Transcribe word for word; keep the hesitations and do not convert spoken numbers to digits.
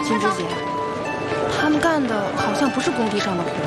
金枝姐，他们干的好像不是工地上的活。